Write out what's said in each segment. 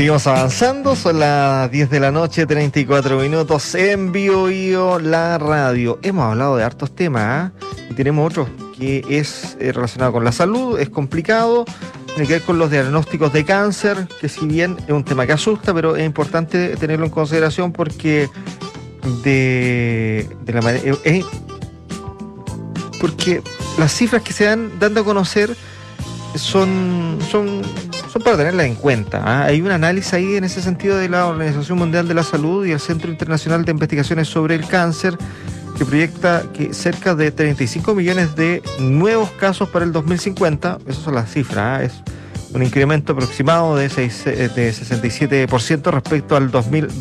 Seguimos avanzando, son las 10 de la noche, 34 minutos en Bio la radio. Hemos hablado de hartos temas, y tenemos otro que es relacionado con la salud, es complicado, tiene que ver con los diagnósticos de cáncer, que si bien es un tema que asusta, pero es importante tenerlo en consideración porque porque las cifras que se dan dando a conocer son para tenerlas en cuenta. Hay un análisis ahí en ese sentido de la Organización Mundial de la Salud y el Centro Internacional de Investigaciones sobre el Cáncer, que proyecta que cerca de 35 millones de nuevos casos para el 2050, esas son las cifras, es un incremento aproximado de 67% respecto al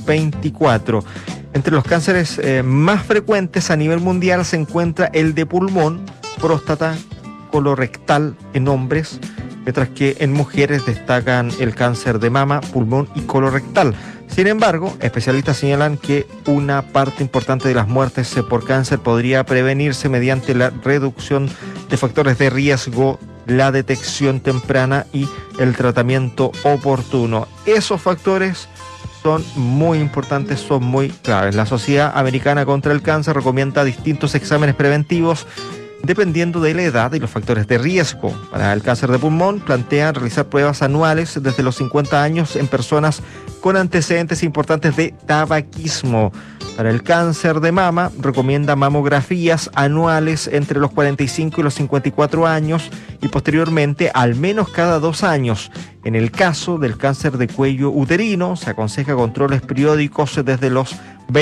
2024. Entre los cánceres más frecuentes a nivel mundial se encuentra el de pulmón, próstata, colorectal en hombres, mientras que en mujeres destacan el cáncer de mama, pulmón y colorectal. Sin embargo, especialistas señalan que una parte importante de las muertes por cáncer podría prevenirse mediante la reducción de factores de riesgo, la detección temprana y el tratamiento oportuno. Esos factores son muy importantes, son muy claves. La Sociedad Americana contra el Cáncer recomienda distintos exámenes preventivos dependiendo de la edad y los factores de riesgo. Para el cáncer de pulmón, plantean realizar pruebas anuales desde los 50 años en personas con antecedentes importantes de tabaquismo. Para el cáncer de mama, recomienda mamografías anuales entre los 45 y los 54 años y posteriormente al menos cada 2 años. En el caso del cáncer de cuello uterino, se aconseja controles periódicos desde los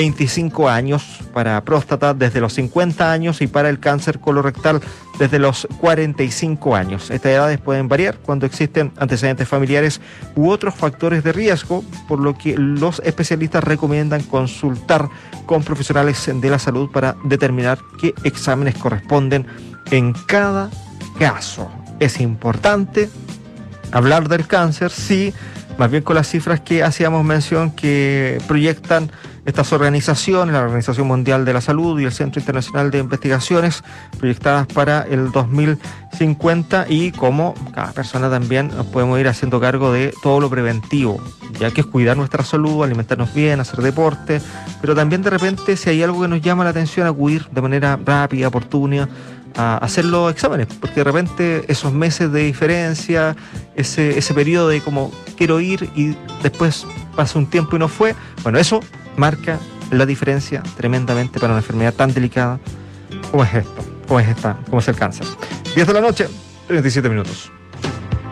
25 años, para próstata desde los 50 años y para el cáncer colorectal desde los 45 años. Estas edades pueden variar cuando existen antecedentes familiares u otros factores de riesgo, por lo que los especialistas recomiendan consultar con profesionales de la salud para determinar qué exámenes corresponden en cada caso. Es importante hablar del cáncer, sí, más bien con las cifras que hacíamos mención que proyectan estas organizaciones, la Organización Mundial de la Salud y el Centro Internacional de Investigaciones, proyectadas para el 2050, y como cada persona también nos podemos ir haciendo cargo de todo lo preventivo, ya que es cuidar nuestra salud, alimentarnos bien, hacer deporte, pero también de repente si hay algo que nos llama la atención, acudir de manera rápida, oportuna, a hacer los exámenes, porque de repente esos meses de diferencia, ese periodo de como quiero ir y después pasa un tiempo y no fue, bueno, eso marca la diferencia tremendamente para una enfermedad tan delicada como es el cáncer. 10 de la noche, 37 minutos.